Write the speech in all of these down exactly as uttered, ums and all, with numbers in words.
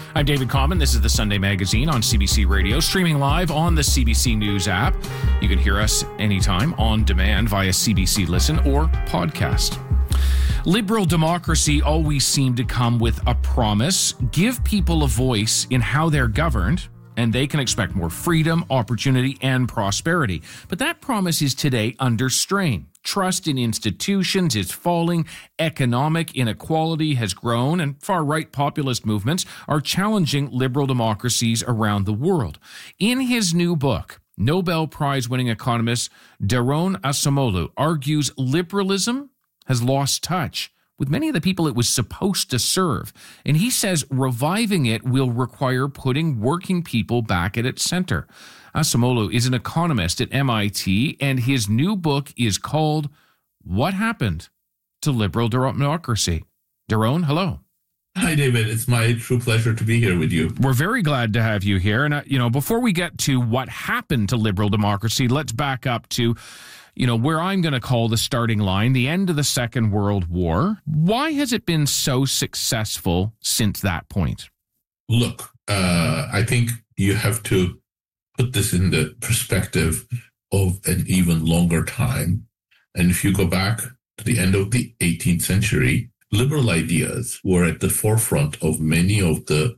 I'm David Common. This is the Sunday Magazine on C B C Radio, streaming live on the C B C News app. You can hear us anytime on demand via C B C Listen or podcast. Liberal democracy always seemed to come with a promise: give people a voice in how they're governed, and they can expect more freedom, opportunity, and prosperity. But that promise is today under strain. Trust in institutions is falling, economic inequality has grown, and far-right populist movements are challenging liberal democracies around the world. In his new book, Nobel Prize-winning economist Daron Acemoglu argues liberalism has lost touch with many of the people it was supposed to serve. And he says reviving it will require putting working people back at its center. Acemoglu is an economist at M I T, and his new book is called What Happened to Liberal Democracy? Daron, hello. Hi, David. It's my true pleasure to be here with you. We're very glad to have you here. And, uh, you know, before we get to what happened to liberal democracy, let's back up to, you know, where I'm going to call the starting line, the end of the Second World War. Why has it been so successful since that point? Look, uh, I think you have to put this in the perspective of an even longer time. And if you go back to the end of the eighteenth century, liberal ideas were at the forefront of many of the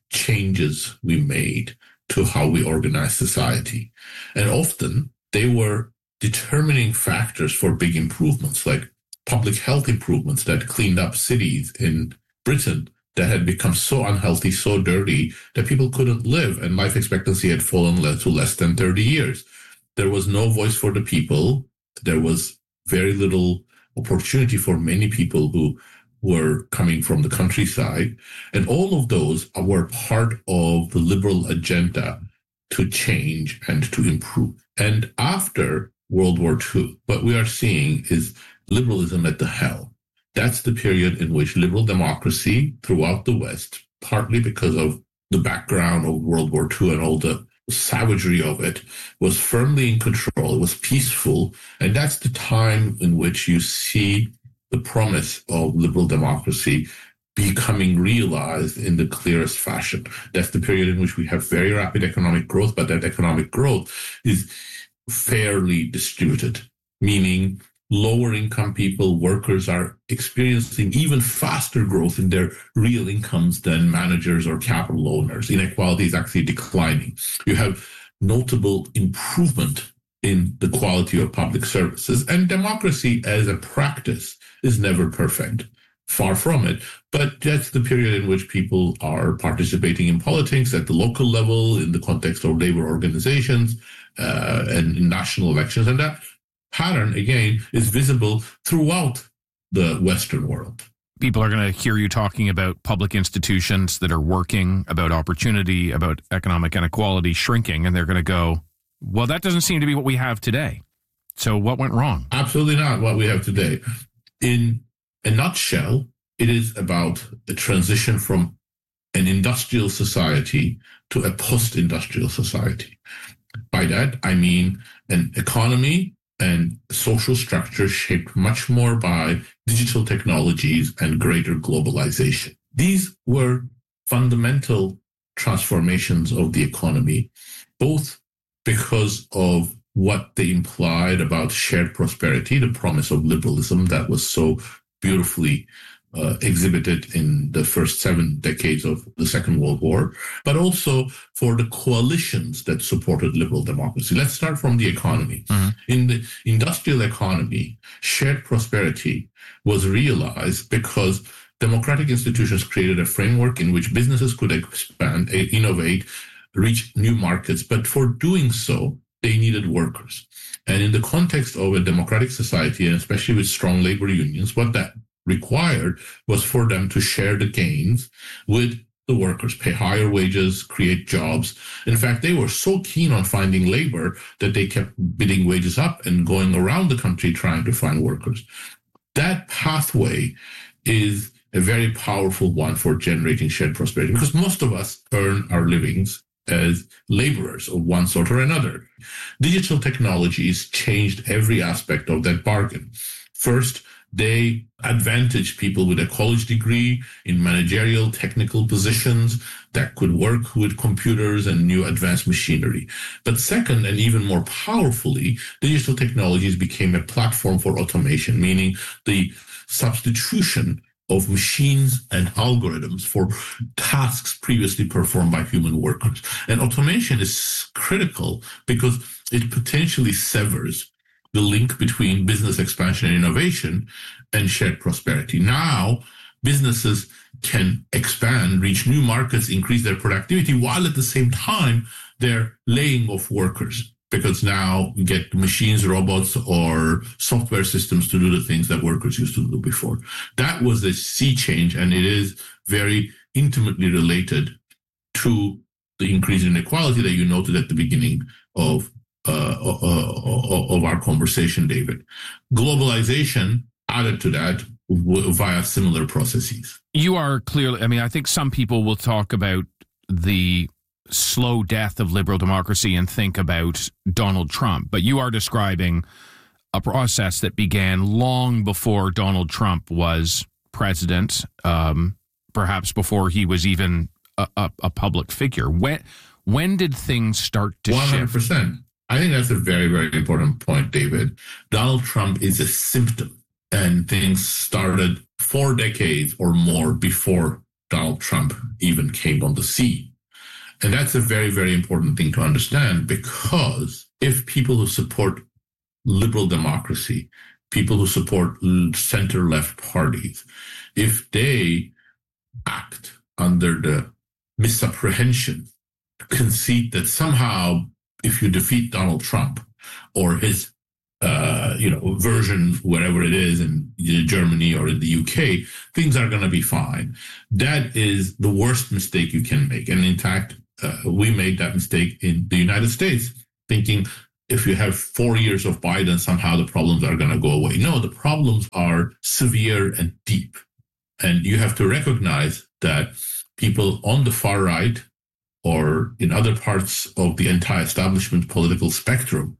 changes we made to how we organize society. And often they were determining factors for big improvements, like public health improvements that cleaned up cities in Britain that had become so unhealthy, so dirty, that people couldn't live, and life expectancy had fallen to less than thirty years. There was no voice for the people. There was very little opportunity for many people who were coming from the countryside. And all of those were part of the liberal agenda to change and to improve. And after World War Two, what we are seeing is liberalism at the helm. That's the period in which liberal democracy throughout the West, partly because of the background of World War Two and all the savagery of it, was firmly in control. It was peaceful. And that's the time in which you see the promise of liberal democracy becoming realized in the clearest fashion. That's the period in which we have very rapid economic growth, but that economic growth is fairly distributed, meaning lower income people, workers are experiencing even faster growth in their real incomes than managers or capital owners. Inequality is actually declining. You have notable improvement in the quality of public services, and democracy as a practice is never perfect. Far from it. But that's the period in which people are participating in politics at the local level, in the context of labor organizations, uh, and in national elections. And that pattern, again, is visible throughout the Western world. People are going to hear you talking about public institutions that are working, about opportunity, about economic inequality shrinking, and they're going to go, well, that doesn't seem to be what we have today. So what went wrong? Absolutely not what we have today. In a nutshell, it is about the transition from an industrial society to a post-industrial society. By that, I mean an economy and social structure shaped much more by digital technologies and greater globalization. These were fundamental transformations of the economy, both because of what they implied about shared prosperity, the promise of liberalism that was so beautifully uh, exhibited in the first seven decades of the Second World War, but also for the coalitions that supported liberal democracy. Let's start from the economy. Mm-hmm. In the industrial economy, shared prosperity was realized because democratic institutions created a framework in which businesses could expand, innovate, reach new markets, but for doing so, they needed workers. And in the context of a democratic society, and especially with strong labor unions, what that required was for them to share the gains with the workers, pay higher wages, create jobs. In fact, they were so keen on finding labor that they kept bidding wages up and going around the country trying to find workers. That pathway is a very powerful one for generating shared prosperity, because most of us earn our livings as laborers of one sort or another. Digital technologies changed every aspect of that bargain. First, They advantaged people with a college degree in managerial technical positions that could work with computers and new advanced machinery. But second, and even more powerfully, digital technologies became a platform for automation, meaning the substitution of machines and algorithms for tasks previously performed by human workers. And automation is critical because it potentially severs the link between business expansion and innovation and shared prosperity. Now, businesses can expand, reach new markets, increase their productivity, while at the same time, they're laying off workers, because now we get machines, robots, or software systems to do the things that workers used to do before. That was a sea change, and it is very intimately related to the increase in inequality that you noted at the beginning of uh, uh, of our conversation, David. Globalization added to that via similar processes. You are clearly, I mean, I think some people will talk about the slow death of liberal democracy and think about Donald Trump, but you are describing a process that began long before Donald Trump was president, um, perhaps before he was even a, a, a public figure. When when did things start to one hundred percent. shift? one hundred percent. I think that's a very, very important point, David. Donald Trump is a symptom, and things started four decades or more before Donald Trump even came on the scene. And that's a very, very important thing to understand, because if people who support liberal democracy, people who support center-left parties, if they act under the misapprehension, conceit that somehow if you defeat Donald Trump or his uh, you know, version, wherever it is, in Germany or in the U K, things are going to be fine. That is the worst mistake you can make. And in fact, uh, we made that mistake in the United States, thinking if you have four years of Biden, somehow the problems are going to go away. No, the problems are severe and deep. And you have to recognize that people on the far right or in other parts of the anti-establishment political spectrum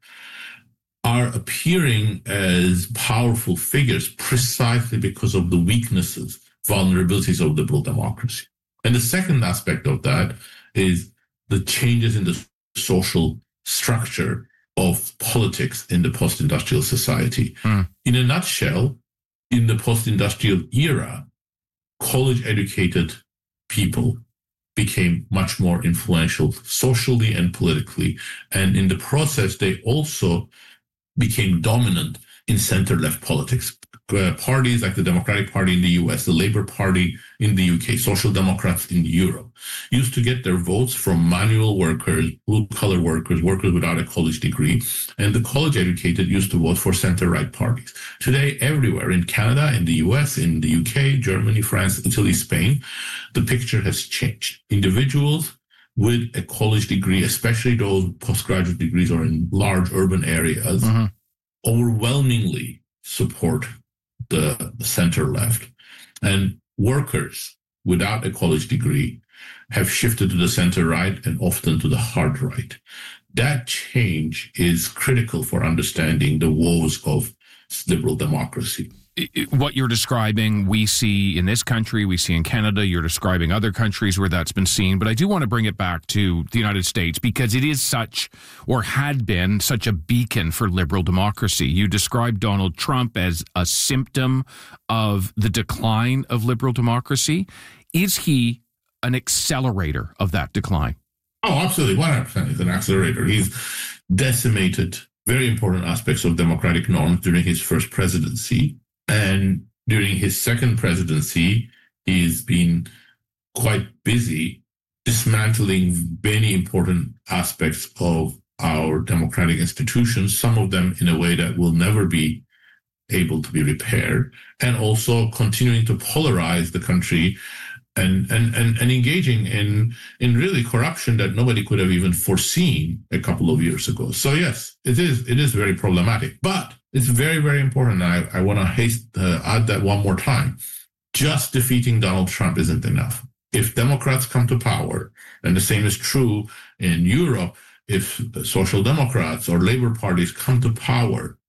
are appearing as powerful figures precisely because of the weaknesses, vulnerabilities of liberal democracy. And the second aspect of that is the changes in the social structure of politics in the post-industrial society. Mm. In a nutshell, in the post-industrial era, college-educated people became much more influential socially and politically. And in the process, they also became dominant in center-left politics. Uh, parties like the Democratic Party in the U S, the Labour Party in the U K, Social Democrats in Europe, used to get their votes from manual workers, blue-collar workers, workers without a college degree, and the college-educated used to vote for center-right parties. Today, everywhere, in Canada, in the U S, in the U K, Germany, France, Italy, Spain, the picture has changed. Individuals with a college degree, especially those postgraduate degrees or in large urban areas, mm-hmm. overwhelmingly support the center left. And workers without a college degree have shifted to the center right and often to the hard right. That change is critical for understanding the woes of liberal democracy. What you're describing, we see in this country, we see in Canada, you're describing other countries where that's been seen. But I do want to bring it back to the United States because it is such, or had been, such a beacon for liberal democracy. You described Donald Trump as a symptom of the decline of liberal democracy. Is he an accelerator of that decline? Oh, absolutely. one hundred percent. He's an accelerator. He's decimated very important aspects of democratic norms during his first presidency. And during his second presidency, he's been quite busy dismantling many important aspects of our democratic institutions, some of them in a way that will never be able to be repaired, and also continuing to polarize the country and and and, and engaging in, in really corruption that nobody could have even foreseen a couple of years ago. So yes, it is it is very problematic, but it's very, very important. I, I want to haste, uh, add that one more time. Just defeating Donald Trump isn't enough. If Democrats come to power, and the same is true in Europe, if Social Democrats or Labour parties come to power,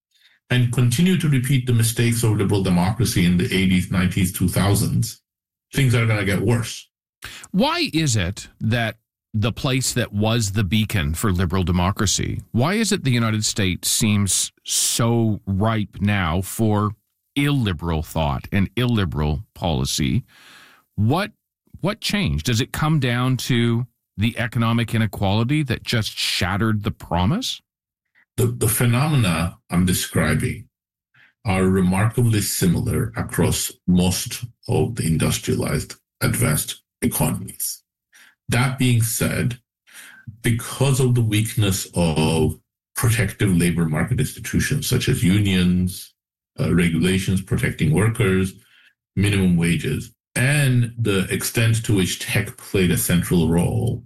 and continue to repeat the mistakes of liberal democracy in the eighties, nineties, two thousands, things are going to get worse. Why is it that the place that was the beacon for liberal democracy, why is it the United States seems so ripe now for illiberal thought and illiberal policy? What what changed? Does it come down to the economic inequality that just shattered the promise? The, the phenomena I'm describing are remarkably similar across most of the industrialized, advanced economies. That being said, because of the weakness of protective labor market institutions such as unions, uh, regulations protecting workers, minimum wages, and the extent to which tech played a central role,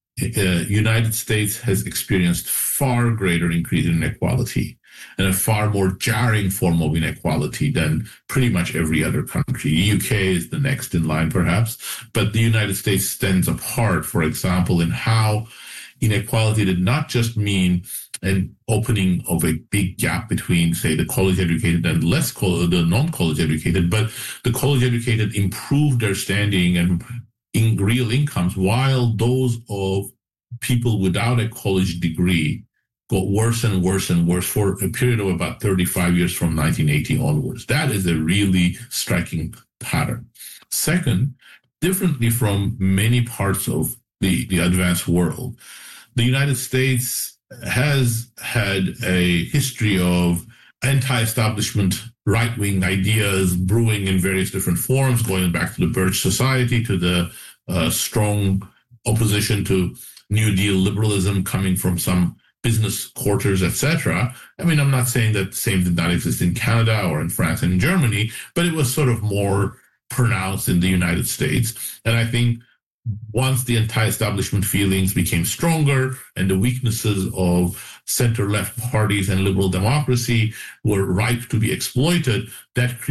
the uh, United States has experienced far greater increase in inequality and a far more jarring form of inequality than pretty much every other country. The U K is the next in line, perhaps, but the United States stands apart, for example, in how inequality did not just mean an opening of a big gap between, say, the college-educated and less co- the non-college-educated, but the college-educated improved their standing and in real incomes, while those of people without a college degree got worse and worse and worse for a period of about thirty-five years from nineteen eighty onwards. That is a really striking pattern. Second, differently from many parts of the, the advanced world, the United States has had a history of anti-establishment right-wing ideas brewing in various different forms, going back to the Birch Society, to the uh, strong opposition to New Deal liberalism coming from some business quarters, et cetera. I mean, I'm not saying that the same did not exist in Canada or in France and in Germany, but it was sort of more pronounced in the United States. And I think once the anti-establishment feelings became stronger and the weaknesses of center-left parties and liberal democracy were ripe to be exploited, that